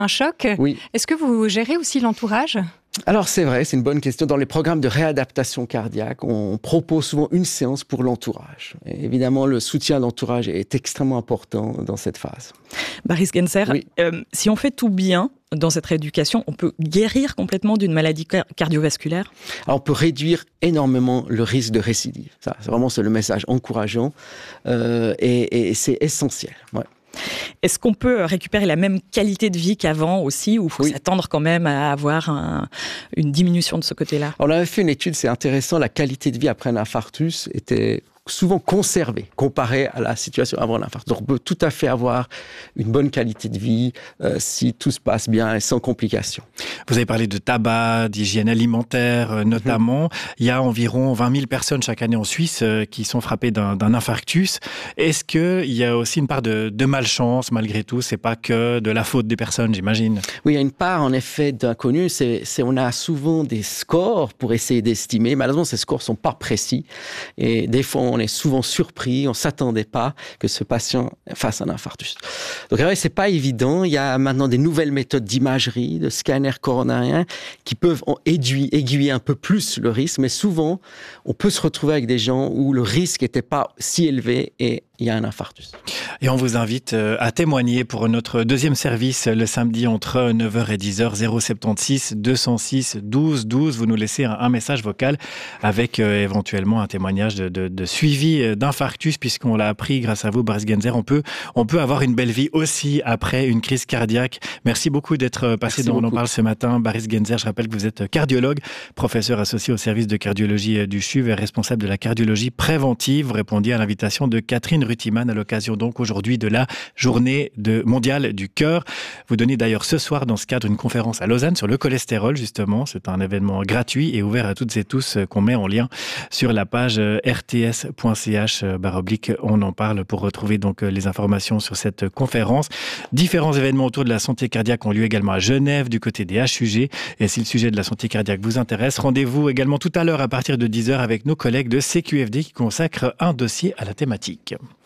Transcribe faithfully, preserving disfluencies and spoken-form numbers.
un choc. Oui. Est-ce que vous gérez aussi l'entourage ? Alors c'est vrai, c'est une bonne question. Dans les programmes de réadaptation cardiaque, on propose souvent une séance pour l'entourage. Et évidemment, le soutien à l'entourage est extrêmement important dans cette phase. Baris Genzer, oui. euh, si on fait tout bien dans cette rééducation, on peut guérir complètement d'une maladie car- cardiovasculaire ? Alors on peut réduire énormément le risque de récidive. Ça, c'est vraiment c'est le message encourageant euh, et, et c'est essentiel. Ouais. Est-ce qu'on peut récupérer la même qualité de vie qu'avant aussi, ou il faut oui. s'attendre quand même à avoir un, une diminution de ce côté-là ? On avait fait une étude, c'est intéressant, la qualité de vie après un infarctus était souvent conservée comparée à la situation avant l'infarctus. Donc on peut tout à fait avoir une bonne qualité de vie euh, si tout se passe bien et sans complications. Vous avez parlé de tabac, d'hygiène alimentaire euh, notamment. Mmh. Il y a environ vingt mille personnes chaque année en Suisse euh, qui sont frappées d'un, d'un infarctus. Est-ce qu'il y a aussi une part de, de malchance malgré tout ? C'est pas que de la faute des personnes, j'imagine. Oui, il y a une part en effet d'inconnu. C'est, c'est, on a souvent des scores pour essayer d'estimer. Malheureusement, ces scores sont pas précis. Et des fois, on est souvent surpris. On s'attendait pas que ce patient fasse un infarctus. Donc, ouais, c'est pas évident. Il y a maintenant des nouvelles méthodes d'imagerie, de scanner coronarien, qui peuvent aiguiller, aiguiller un peu plus le risque. Mais souvent, on peut se retrouver avec des gens où le risque n'était pas si élevé et il y a un infarctus. Et on vous invite à témoigner pour notre deuxième service le samedi entre neuf heures et dix heures, zéro sept six deux zéro six douze douze. Vous nous laissez un, un message vocal avec euh, éventuellement un témoignage de, de, de suivi d'infarctus, puisqu'on l'a appris grâce à vous, Baris Genzer. On peut, on peut avoir une belle vie aussi après une crise cardiaque. Merci beaucoup d'être passé dans On en parle ce matin. Baris Genzer, je rappelle que vous êtes cardiologue, professeur associé au service de cardiologie du C H U V et responsable de la cardiologie préventive. Vous répondiez à l'invitation de Catherine Rutiman à l'occasion donc aujourd'hui de la journée de mondiale du cœur. Vous donnez d'ailleurs ce soir dans ce cadre une conférence à Lausanne sur le cholestérol justement. C'est un événement gratuit et ouvert à toutes et tous qu'on met en lien sur la page r t s point c h barre oblique. On en parle pour retrouver donc les informations sur cette conférence. Différents événements autour de la santé cardiaque ont lieu également à Genève du côté des H U G. Et si le sujet de la santé cardiaque vous intéresse, rendez-vous également tout à l'heure à partir de dix heures avec nos collègues de C Q F D qui consacrent un dossier à la thématique.